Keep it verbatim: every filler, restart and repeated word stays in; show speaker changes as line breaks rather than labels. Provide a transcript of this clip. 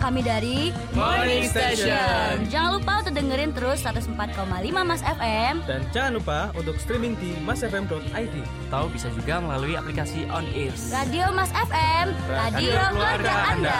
kami dari
Morning Station.
Jangan lupa untuk dengerin terus seratus empat koma lima Mas F M.
Dan jangan lupa untuk streaming di masfm dot i d.
Tahu bisa juga melalui aplikasi On Ears.
Radio Mas F M, radio, radio keluarga Anda.